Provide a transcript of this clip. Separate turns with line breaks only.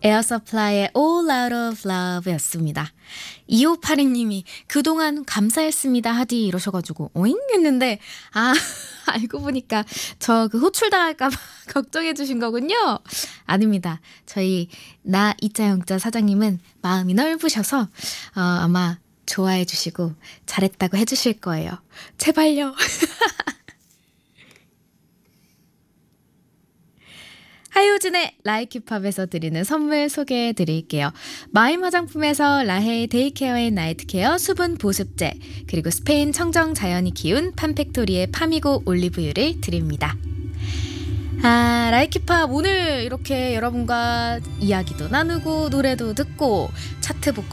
에어 서플라이의 All Out of Love 였습니다. 2582님이 그동안 감사했습니다 하디 이러셔가지고 오잉 했는데 알고 보니까 저 그 호출당할까봐 걱정해 주신 거군요. 아닙니다. 저희 나 이자 영자 사장님은 마음이 넓으셔서 아마 좋아해 주시고 잘했다고 해주실 거예요. 제발요. 하효진의 라이키팝에서 드리는 선물 소개해 드릴게요. 마임 화장품에서 라헤이 데이케어 앤 나이트케어 수분 보습제, 그리고 스페인 청정 자연이 키운 판팩토리의 파미고 올리브유를 드립니다. 라이키팝 오늘 이렇게 여러분과 이야기도 나누고 노래도 듣고 차트 복권